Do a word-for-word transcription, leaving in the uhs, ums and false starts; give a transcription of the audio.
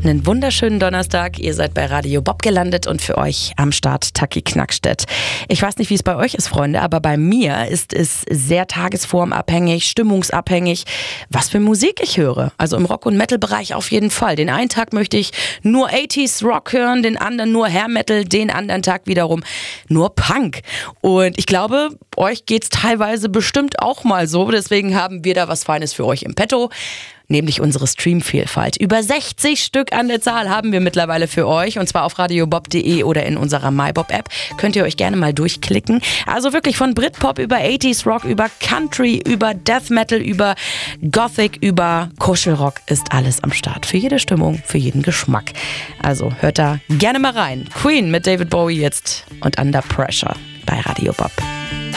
Einen wunderschönen Donnerstag. Ihr seid bei Radio Bob gelandet und für euch am Start Taki Knackstedt. Ich weiß nicht, wie es bei euch ist, Freunde, aber bei mir ist es sehr tagesformabhängig, stimmungsabhängig, was für Musik ich höre. Also im Rock- und Metal-Bereich auf jeden Fall. Den einen Tag möchte ich nur achtziger Rock hören, den anderen nur Hair Metal, den anderen Tag wiederum nur Punk. Und ich glaube, euch geht's teilweise bestimmt auch mal so. Deswegen haben wir da was Feines für euch im Petto. Nämlich unsere Streamvielfalt. Über sechzig Stück an der Zahl haben wir mittlerweile für euch. Und zwar auf radiobob punkt de oder in unserer MyBob-App. Könnt ihr euch gerne mal durchklicken. Also wirklich von Britpop über achtziger Rock, über Country, über Death Metal, über Gothic, über Kuschelrock ist alles am Start. Für jede Stimmung, für jeden Geschmack. Also hört da gerne mal rein. Queen mit David Bowie jetzt und Under Pressure bei Radio Bob.